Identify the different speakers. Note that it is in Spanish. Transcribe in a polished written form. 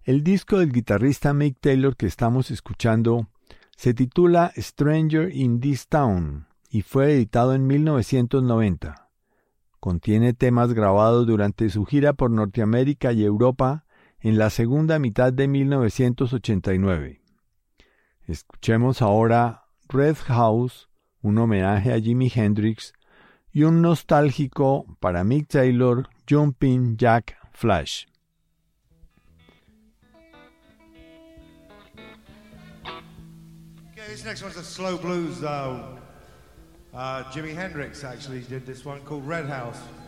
Speaker 1: El disco del guitarrista Mick Taylor que estamos escuchando se titula Stranger in This Town y fue editado en 1990. Contiene temas grabados durante su gira por Norteamérica y Europa en la segunda mitad de 1989. Escuchemos ahora Red House, un homenaje a Jimi Hendrix, y un nostálgico para Mick Taylor, Jumpin' Jack Flash.
Speaker 2: Okay, this next one's a slow blues though. Jimi Hendrix actually did this one called Red House.